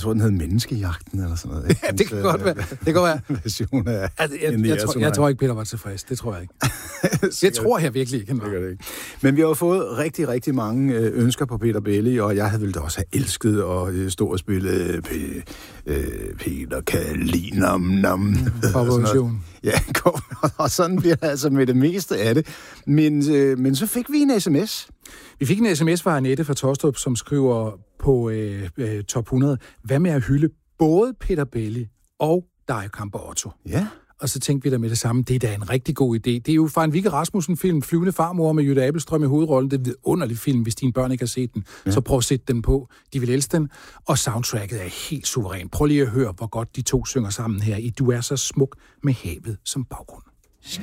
tror, den hed Menneskejagten eller sådan noget. Ja, det kan godt være. Det kan være. Version af jeg tror ikke, Peter var tilfreds. Det tror jeg ikke. Det tror jeg virkelig ikke. Ikke. Men vi har jo fået rigtig, rigtig mange ønsker på Peter Belli, og jeg havde vel da også have elsket at stå og spille Peter Kalinam. Ja, og sådan bliver det altså med det meste af det. Men så fik vi en sms. Vi fik en sms fra Annette fra Tostrup, som skriver på top 100, hvad med at hylde både Peter Belli og Dario Campeotto? Ja. Og så tænkte vi der med det samme, det er da en rigtig god idé. Det er jo fra en Vigga Rasmussen-film, Flyvende farmor med Jytte Abelstrøm i hovedrollen. Det er en vidunderlig film, hvis dine børn ikke har set den. Ja. Så prøv at sætte den på. De vil elske den. Og soundtracket er helt suveræn. Prøv lige at høre, hvor godt de to synger sammen her i Du er så smuk med havet som baggrund.